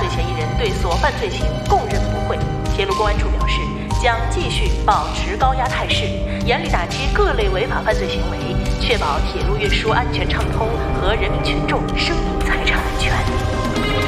罪嫌疑人对所犯罪行供认不讳。铁路公安处表示，将继续保持高压态势，严厉打击各类违法犯罪行为，确保铁路运输安全畅通和人民群众生命财产安全。